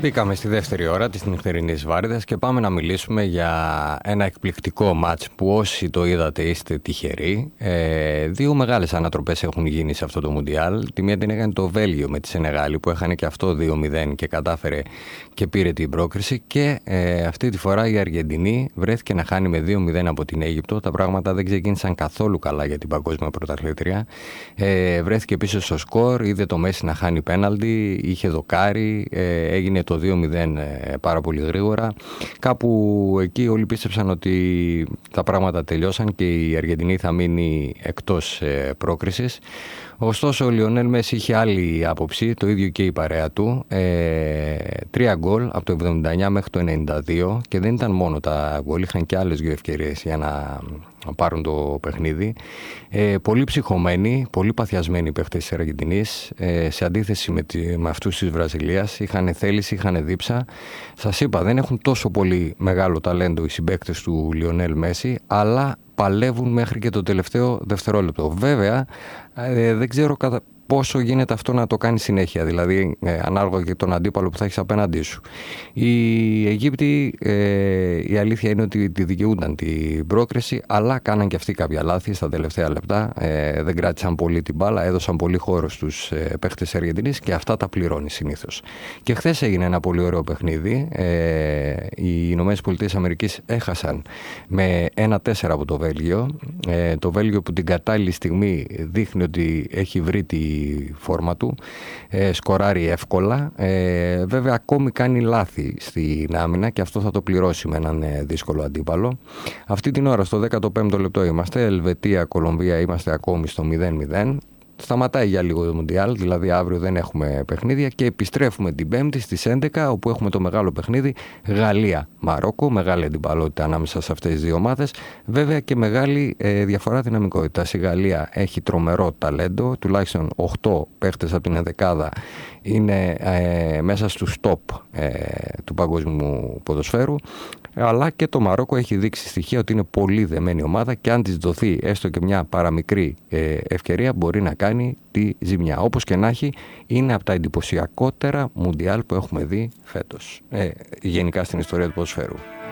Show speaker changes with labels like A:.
A: Μπήκαμε στη δεύτερη ώρα της νυχτερινής βάρδας και πάμε να μιλήσουμε για ένα εκπληκτικό μάτς που όσοι το είδατε είστε τυχεροί. Δύο μεγάλες ανατροπές έχουν γίνει σε αυτό το Μουντιάλ. Τη μία την έκανε το Βέλγιο με τη Σενεγάλη που έχανε και αυτό 2-0 και κατάφερε και πήρε την πρόκριση, και αυτή τη φορά η Αργεντινή βρέθηκε να χάνει με 2-0 από την Αίγυπτο. Τα πράγματα δεν ξεκίνησαν καθόλου καλά για την παγκόσμια πρωταθλήτρια. Βρέθηκε πίσω στο σκορ, είδε το Μέση να χάνει πέναλτι, είχε δοκάρι, έγινε το 2-0 πάρα πολύ γρήγορα. Κάπου εκεί όλοι πίστεψαν ότι τα πράγματα τελειώσαν και η Αργεντινή θα μείνει εκτός πρόκρισης. Ωστόσο ο Λιονέλ Μέση είχε άλλη άποψη, το ίδιο και η παρέα του. 3 γκολ από το 79 μέχρι το 92, και δεν ήταν μόνο τα γκολ, είχαν και άλλες δύο ευκαιρίες για να πάρουν το παιχνίδι. Πολύ ψυχωμένοι, πολύ παθιασμένοι οι παίχτες της Αργεντινής, σε αντίθεση με αυτούς της Βραζιλίας. Είχαν θέληση, είχαν δίψα. Σας είπα, δεν έχουν τόσο πολύ μεγάλο ταλέντο οι συμπαίκτες του Λιονέλ Μέση, αλλά παλεύουν μέχρι και το τελευταίο δευτερόλεπτο. Βέβαια, δεν ξέρω πόσο γίνεται αυτό να το κάνει συνέχεια, δηλαδή ανάλογα και τον αντίπαλο που θα έχεις απέναντί σου. Οι Αιγύπτιοι, η αλήθεια είναι ότι τη δικαιούνταν την πρόκριση, αλλά κάναν και αυτοί κάποια λάθη στα τελευταία λεπτά. Δεν κράτησαν πολύ την μπάλα, έδωσαν πολύ χώρο στους παίχτες της Αργεντινής, και αυτά τα πληρώνει συνήθως. Και χθες έγινε ένα πολύ ωραίο παιχνίδι. Οι Ηνωμένες Πολιτείες Αμερικής έχασαν με 1-4 από το Βέλγιο. Το Βέλγιο που την κατάλληλη στιγμή δείχνει ότι έχει βρει τη φόρμα του, σκοράρει εύκολα, βέβαια ακόμη κάνει λάθη στην άμυνα, και αυτό θα το πληρώσει με έναν δύσκολο αντίπαλο. Αυτή την ώρα στο 15ο λεπτό είμαστε, Ελβετία, Κολομβία, είμαστε ακόμη στο 0-0. Σταματάει για λίγο το Μουντιάλ, δηλαδή αύριο δεν έχουμε παιχνίδια, και επιστρέφουμε την Πέμπτη στις 11, όπου έχουμε το μεγάλο παιχνίδι Γαλλία-Μαρόκο, μεγάλη αντιπαλότητα ανάμεσα σε αυτές τις δύο ομάδες, βέβαια και μεγάλη διαφορά δυναμικότητας. Η Γαλλία έχει τρομερό ταλέντο, τουλάχιστον 8 παίχτες από την ενδεκάδα είναι μέσα στους top του παγκόσμιου ποδοσφαίρου, αλλά και το Μαρόκο έχει δείξει στοιχεία ότι είναι πολύ δεμένη ομάδα, και αν της δοθεί έστω και μια παραμικρή ευκαιρία μπορεί να κάνει τη ζημιά. Όπως και να έχει, είναι από τα εντυπωσιακότερα Μουντιάλ που έχουμε δει φέτος, γενικά στην ιστορία του ποδοσφαίρου.